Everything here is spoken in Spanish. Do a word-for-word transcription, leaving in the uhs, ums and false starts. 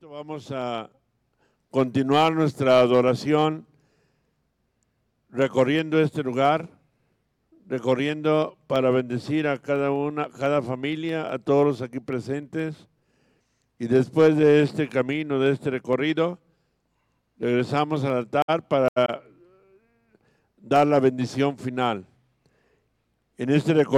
Vamos a continuar nuestra adoración recorriendo este lugar, recorriendo para bendecir a cada una, cada familia, a todos los aquí presentes. Y después de este camino, de este recorrido, regresamos al altar para dar la bendición final. En este recorrido